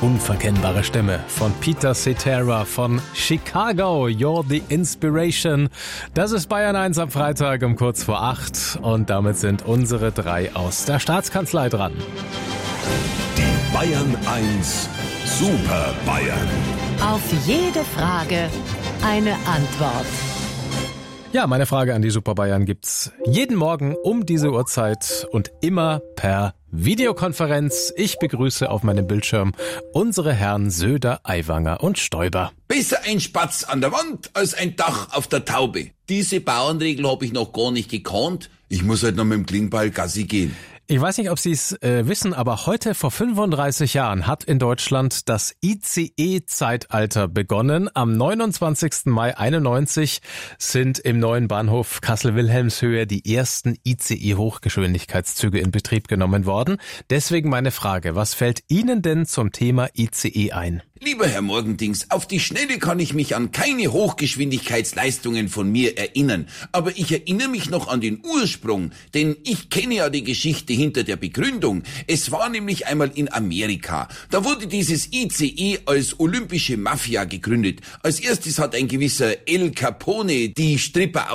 unverkennbare Stimme von Peter Cetera von Chicago. You're the Inspiration. Das ist Bayern 1 am Freitag um kurz vor 8 und damit sind unsere 3 aus der Staatskanzlei dran. Die Bayern 1 Super Bayern. Auf jede Frage eine Antwort. Ja, meine Frage an die Super Bayern gibt's jeden Morgen um diese Uhrzeit und immer per Videokonferenz. Ich begrüße auf meinem Bildschirm unsere Herren Söder, Aiwanger und Stoiber. Besser ein Spatz an der Wand als ein Dach auf der Taube. Diese Bauernregel habe ich noch gar nicht gekannt. Ich muss halt noch mit dem Klingball Gassi gehen. Ich weiß nicht, ob Sie es wissen, aber heute vor 35 Jahren hat in Deutschland das ICE-Zeitalter begonnen. Am 29. Mai 91 sind im neuen Bahnhof Kassel-Wilhelmshöhe die ersten ICE-Hochgeschwindigkeitszüge in Betrieb genommen worden. Deswegen meine Frage, was fällt Ihnen denn zum Thema ICE ein? Lieber Herr Morgendings, auf die Schnelle kann ich mich an keine Hochgeschwindigkeitsleistungen von mir erinnern. Aber ich erinnere mich noch an den Ursprung, denn ich kenne ja die Geschichte hinter der Begründung. Es war nämlich einmal in Amerika. Da wurde dieses ICE als olympische Mafia gegründet. Als erstes hat ein gewisser El Capone die Strippen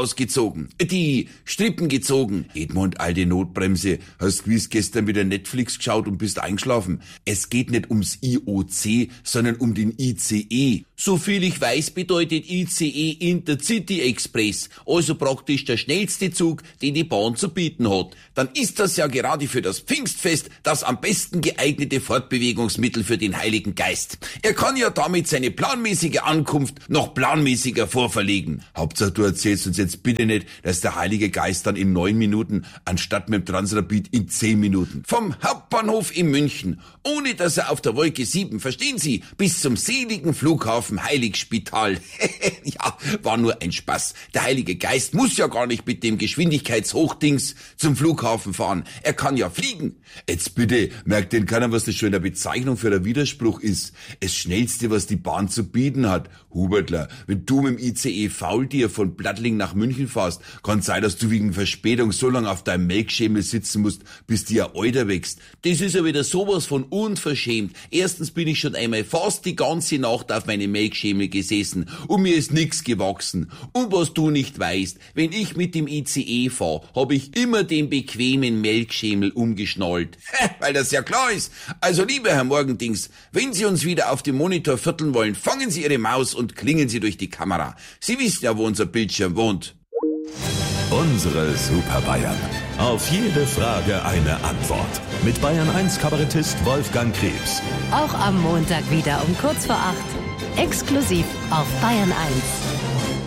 gezogen. Edmund, alte Notbremse, hast gewiss gestern wieder Netflix geschaut und bist eingeschlafen. Es geht nicht ums IOC, sondern um den ICE. Soviel ich weiß, bedeutet ICE Intercity Express, also praktisch der schnellste Zug, den die Bahn zu bieten hat. Dann ist das ja gerade für das Pfingstfest das am besten geeignete Fortbewegungsmittel für den Heiligen Geist. Er kann ja damit seine planmäßige Ankunft noch planmäßiger vorverlegen. Hauptsache du erzählst uns jetzt bitte nicht, dass der Heilige Geist dann in 9 Minuten anstatt mit dem Transrapid in 10 Minuten vom Hauptbahnhof in München, ohne dass er auf der Wolke 7, verstehen Sie, bis zum seligen Flughafen Heiligspital. Ja, war nur ein Spaß. Der Heilige Geist muss ja gar nicht mit dem Geschwindigkeitshochdings zum Flughafen fahren. Er kann ja fliegen. Jetzt bitte, merkt denn keiner, was das schon eine Bezeichnung für ein Widerspruch ist? Das Schnellste, was die Bahn zu bieten hat. Hubertler, wenn du mit dem ICE Faultier von Plattling nach München fährst, kann sein, dass du wegen Verspätung so lange auf deinem Melkschemel sitzen musst, bis dir ein Alter wächst. Das ist ja wieder sowas von unverschämt. Erstens bin ich schon einmal fast die ganze Nacht auf meinem Melkschemel gesessen und mir ist nix gewachsen. Und was du nicht weißt, wenn ich mit dem ICE fahre, habe ich immer den bequemen Melkschemel umgeschnallt. Weil das ja klar ist. Also lieber Herr Morgendings, wenn Sie uns wieder auf dem Monitor vierteln wollen, fangen Sie Ihre Maus und klingen Sie durch die Kamera. Sie wissen ja, wo unser Bildschirm wohnt. Unsere Super Bayern. Auf jede Frage eine Antwort. Mit Bayern 1 Kabarettist Wolfgang Krebs. Auch am Montag wieder um kurz vor 8. Exklusiv auf Bayern 1.